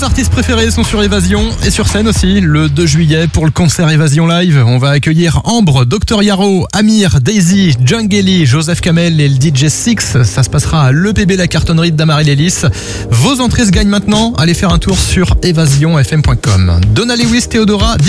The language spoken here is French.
artistes préférés sont sur Évasion et sur scène aussi le 2 juillet pour le concert Évasion Live. On va accueillir Ambre, Dr Yaro, Amir, Daisy, Jungeli, Joseph Kamel et le DJ Six. Ça se passera à l'EPB La Cartonnerie de Damary Lélis. Vos entrées se gagnent maintenant. Allez faire un tour sur evasionfm.com. Donna Lewis, Théodora.